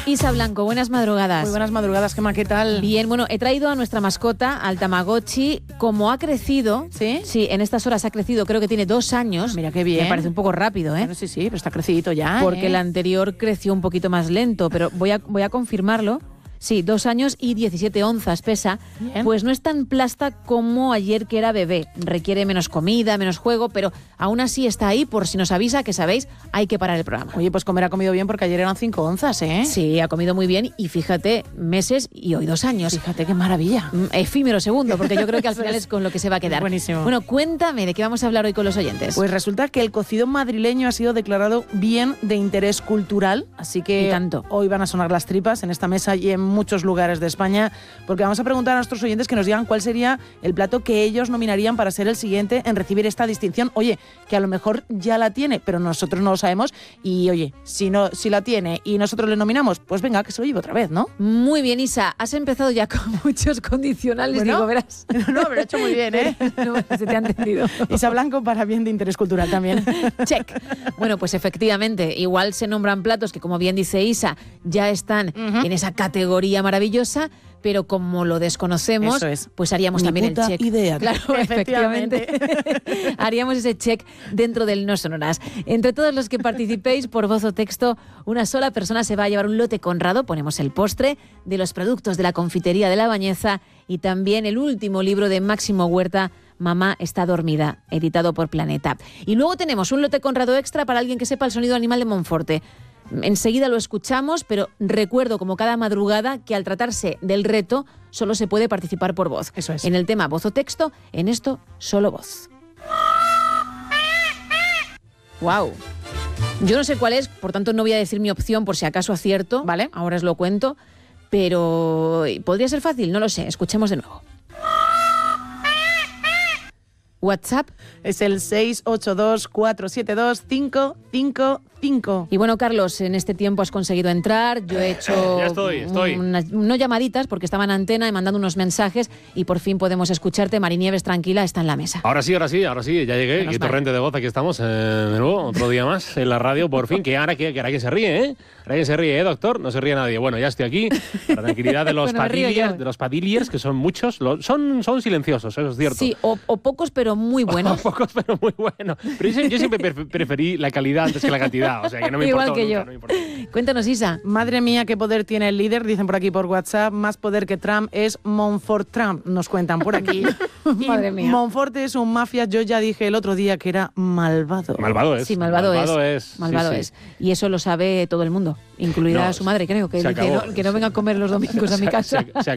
Isa Blanco, buenas madrugadas. Muy buenas madrugadas, Gemma, ¿qué tal? Bien, bueno, he traído a nuestra mascota, al Tamagotchi. Como ha crecido, ¿Sí? Sí, en estas horas ha crecido, creo que tiene 2 años. Mira qué bien. Me parece un poco rápido, ¿eh? Bueno, sí, pero está crecidito ya. Porque el anterior creció un poquito más lento, pero voy a confirmarlo. Sí, 2 años y 17 onzas pesa. Bien. Pues no es tan plasta como ayer que era bebé. Requiere menos comida, menos juego, pero aún así está ahí. Por si nos avisa, que sabéis, hay que parar el programa. Oye, pues comer ha comido bien porque ayer eran 5 onzas, ¿eh? Sí, ha comido muy bien y fíjate, meses y hoy 2 años. Fíjate qué maravilla. Efímero segundo, porque yo creo que al Eso final es. es con lo que se va a quedar. Buenísimo. Bueno, cuéntame de qué vamos a hablar hoy con los oyentes. Pues resulta que el cocido madrileño ha sido declarado bien de interés cultural, así que Y tanto. hoy van a sonar las tripas en esta mesa y en muchos lugares de España, porque vamos a preguntar a nuestros oyentes que nos digan cuál sería el plato que ellos nominarían para ser el siguiente en recibir esta distinción. Oye, que a lo mejor ya la tiene, pero nosotros no lo sabemos y oye, si la tiene y nosotros le nominamos, pues venga, que se lo lleve otra vez, ¿no? Muy bien, Isa, has empezado ya con muchos condicionales, Bueno, digo, verás. No, pero he hecho muy bien, ¿eh? No, se te ha entendido. Isa Blanco para bien de interés cultural también. Check. Bueno, pues efectivamente, igual se nombran platos que, como bien dice Isa, ya están en esa categoría maravillosa, pero como lo desconocemos, Eso es. pues haríamos Ni también el puta check. idea. Claro, efectivamente. Haríamos ese check dentro del No Sonoras. Entre todos los que participéis por voz o texto, una sola persona se va a llevar un lote Conrado, ponemos el postre, de los productos de la confitería de La Bañeza y también el último libro de Máximo Huerta, Mamá está dormida, editado por Planeta. Y luego tenemos un lote Conrado extra para alguien que sepa el sonido animal de Monforte. Enseguida lo escuchamos, pero recuerdo, como cada madrugada, que al tratarse del reto solo se puede participar por voz. Eso es. En el tema voz o texto, en esto solo voz. ¡Wow! Yo no sé cuál es, por tanto no voy a decir mi opción por si acaso acierto. Vale. Ahora os lo cuento, pero ¿podría ser fácil? No lo sé. Escuchemos de nuevo. WhatsApp. Es el 682-472-555. Y bueno, Carlos, en este tiempo has conseguido entrar. Yo he hecho Ya estoy. no llamaditas porque estaba en antena, he mandado unos mensajes y por fin podemos escucharte. Marinieves, tranquila, está en la mesa. Ahora sí, ya llegué. Menos Qué mal. torrente de voz, aquí estamos de nuevo, otro día más en la radio, por fin, que ahora que se ríe, ¿eh? Ahora que se ríe, doctor, no se ríe nadie. Bueno, ya estoy aquí, para tranquilidad de los Bueno, me río yo. padilliers, que son muchos, son silenciosos, eso es cierto. Sí, o pocos, pero muy buenos. Pocos, pero muy buenos. Pero yo siempre preferí la calidad antes que la cantidad, o sea, que no me Igual importó que yo. nunca, no me importó. Cuéntanos, Isa. Madre mía, qué poder tiene el líder, dicen por aquí por WhatsApp. Más poder que Trump es Monfort Trump, nos cuentan por aquí. Y Madre mía. Monfort es un mafia, yo ya dije el otro día que era malvado. Malvado es. Sí, malvado es. Malvado sí, es. Y eso lo sabe todo el mundo, incluida No, su madre, creo, que se dice acabó. que no venga a comer los domingos a mi casa. Se